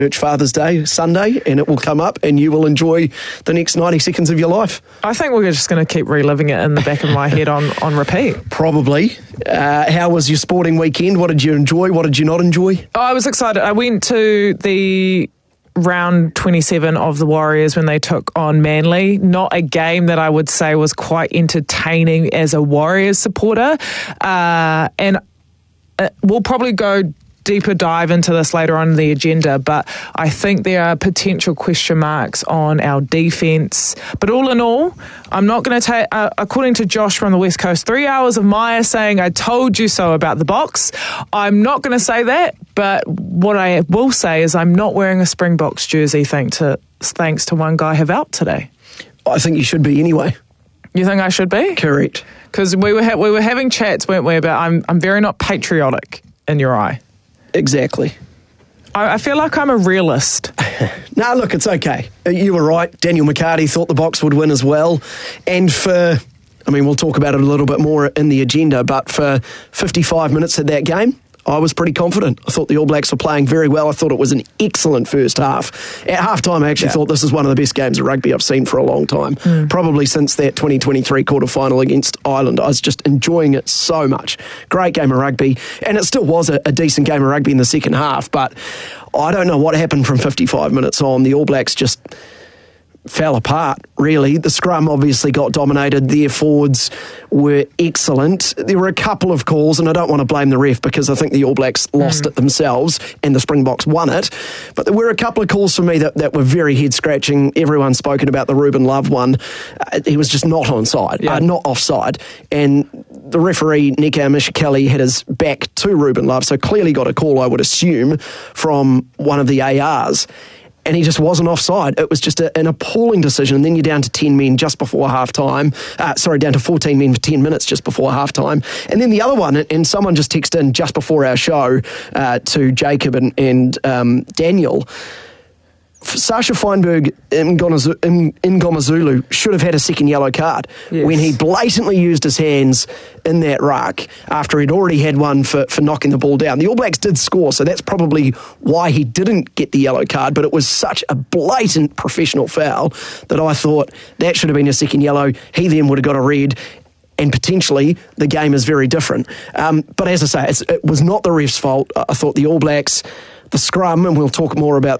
Father's Day Sunday, and it will come up and you will enjoy the next 90 seconds of your life. I think we're just going to keep reliving it in the back of my head on repeat. Probably. How was your sporting weekend? What did you enjoy? What did you not enjoy? I was excited. I went to the round 27 of the Warriors when they took on Manly. Not a game that I would say was quite entertaining as a Warriors supporter. And we'll probably go deeper dive into this later on in the agenda, but I think there are potential question marks on our defence. But all in all, I'm not going to take, according to Josh from the West Coast, 3 hours of Maya saying, I told you so about the box. I'm not going to say that, but what I will say is I'm not wearing a Springboks jersey thanks to one guy have out today. I think you should be anyway. You think I should be? Correct. Because we were having chats, weren't we, about I'm very not patriotic in your eye. Exactly. I feel like I'm a realist. No, look, it's okay. You were right. Daniel McCarty thought the Box would win as well. And we'll talk about it a little bit more in the agenda, but for 55 minutes of that game, I was pretty confident. I thought the All Blacks were playing very well. I thought it was an excellent first half. At halftime, I actually thought this is one of the best games of rugby I've seen for a long time. Probably since that 2023 quarterfinal against Ireland. I was just enjoying it so much. Great game of rugby. And it still was a decent game of rugby in the second half, but I don't know what happened from 55 minutes on. The All Blacks just fell apart, really. The scrum obviously got dominated. Their forwards were excellent. There were a couple of calls, and I don't want to blame the ref because I think the All Blacks lost it themselves and the Springboks won it. But there were a couple of calls for me that were very head-scratching. Everyone's spoken about the Ruben Love one. He was just not onside, not offside. And the referee, Nico Mishikeli, had his back to Ruben Love, so clearly got a call, I would assume, from one of the ARs. And he just wasn't offside. It was just an appalling decision. And then you're down to 10 men just before halftime. Down to 14 men for 10 minutes just before halftime. And then the other one, and someone just texted in just before our show to Jacob and Daniel. Sasha Feinberg in Ngomazulu should have had a second yellow card when he blatantly used his hands in that ruck after he'd already had one for knocking the ball down. The All Blacks did score, so that's probably why he didn't get the yellow card, but it was such a blatant professional foul that I thought that should have been a second yellow. He then would have got a red, and potentially the game is very different. But as I say, it was not the ref's fault. I thought the All Blacks, the scrum, and we'll talk more about